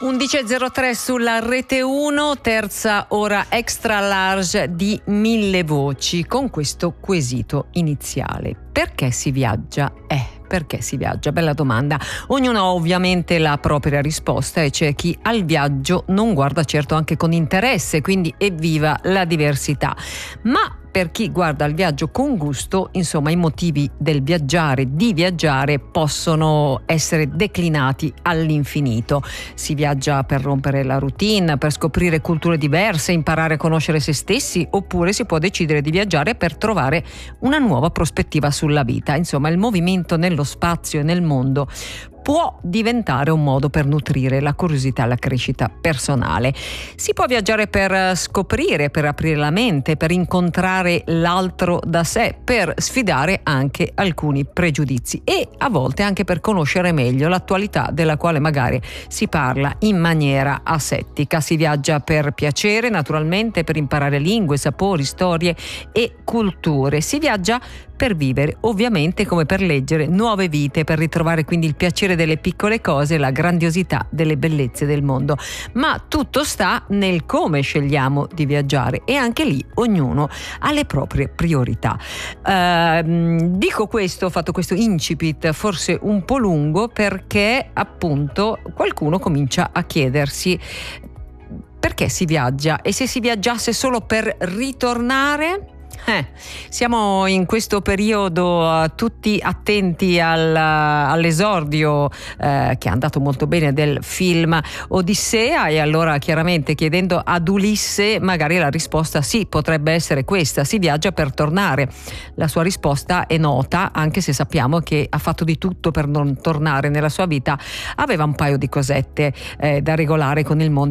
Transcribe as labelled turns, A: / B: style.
A: 11.03 sulla Rete 1, terza ora extra large di 1000 voci, con questo quesito iniziale. Perché si viaggia? Perché si viaggia? Bella domanda. Ognuno ha ovviamente la propria risposta e c'è chi al viaggio non guarda certo anche con interesse, quindi evviva la diversità. Ma per chi guarda il viaggio con gusto, insomma, i motivi del viaggiare, di viaggiare, possono essere declinati all'infinito. Si viaggia per rompere la routine, per scoprire culture diverse, imparare a conoscere se stessi, oppure si può decidere di viaggiare per trovare una nuova prospettiva sulla vita. Insomma, il movimento nello spazio e nel mondo può diventare un modo per nutrire la curiosità e la crescita personale. Si può viaggiare per scoprire, per aprire la mente, per incontrare l'altro da sé, per sfidare anche alcuni pregiudizi e a volte anche per conoscere meglio l'attualità della quale magari si parla in maniera asettica. Si viaggia per piacere, naturalmente, per imparare lingue, sapori, storie e culture. Si viaggia per vivere, ovviamente, come per leggere nuove vite, per ritrovare quindi il piacere delle piccole cose e la grandiosità delle bellezze del mondo. Ma tutto sta nel come scegliamo di viaggiare e anche lì ognuno ha le proprie priorità. Dico questo, ho fatto questo incipit forse un po' lungo perché appunto qualcuno comincia a chiedersi perché si viaggia e se si viaggiasse solo per ritornare. Siamo in questo periodo tutti attenti all'esordio che è andato molto bene del film Odissea, e allora chiaramente chiedendo ad Ulisse magari la risposta sì, potrebbe essere questa: si viaggia per tornare. La sua risposta è nota, anche se sappiamo che ha fatto di tutto per non tornare nella sua vita. Aveva un paio di cosette da regolare con il mondo